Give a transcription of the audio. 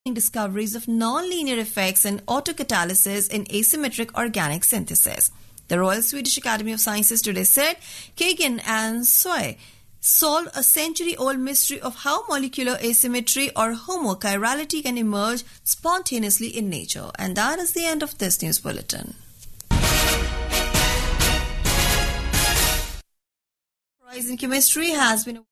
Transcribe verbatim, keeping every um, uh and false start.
discoveries of non-linear effects and autocatalysis in asymmetric organic synthesis. The Royal Swedish Academy of Sciences today said Kagan and Soy solved a century-old mystery of how molecular asymmetry or homochirality can emerge spontaneously in nature. And that is the end of this news bulletin. Horizon Chemistry has been